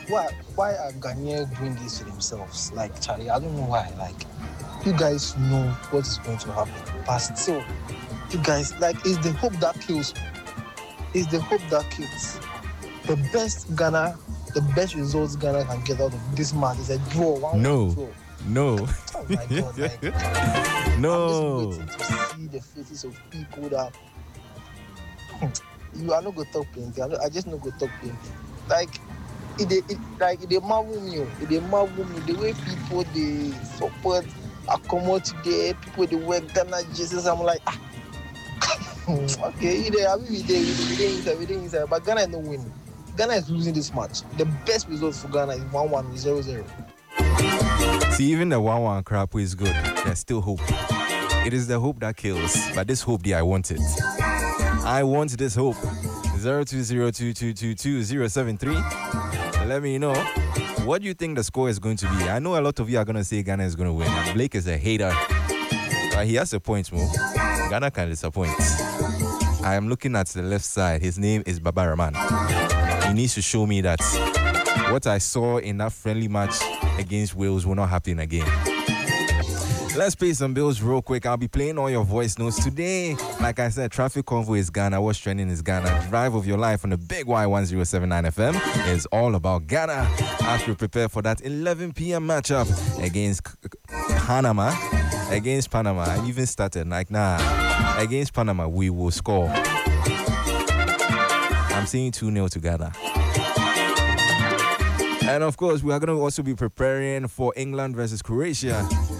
why are Ghanaians doing this to themselves? Like Charlie, I don't know why. Like you guys know what is going to happen, but still, you guys like it's the hope that kills. It's the hope that kills. The best results Ghana can get out of this match is a draw. 1-1 draw. No. Oh my God! Like, No. I'm just waiting to see the faces of people that you are not going to talk plenty. I just not going to talk plenty. Like they marvel me. They marvel me the way people they support accommodate there. People they wear Ghana jerseys. I'm like, okay, we did inside, but Ghana is not winning. Ghana is losing this match. The best result for Ghana is 1-1, 0-0. See, even the 1-1 crap is good. There's still hope. It is the hope that kills. But this hope, I want it. I want this hope. 0202222073. Let me know. What do you think the score is going to be? I know a lot of you are going to say Ghana is going to win. Blake is a hater. But he has a point, Mo. Ghana can disappoint. I am looking at the left side. His name is Baba Rahman. He needs to show me that what I saw in that friendly match against Wales will not happen again. Let's pay some bills real quick. I'll be playing all your voice notes today. Like I said, Traffic Convoy is Ghana. What's trending is Ghana. Drive of your life on the Big Y1079 FM is all about Ghana. As we prepare for that 11 p.m. matchup against Panama. Against Panama, I even started like, against Panama, we will score. I'm saying 2-0 to Ghana. And of course, we are going to also be preparing for England versus Croatia.